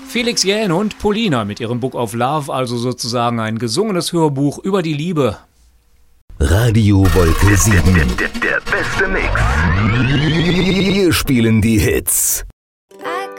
Felix Jähn und Polina mit ihrem Book of Love, also sozusagen ein gesungenes Hörbuch über die Liebe. Radio Wolke 7. Der beste Mix. Wir spielen die Hits.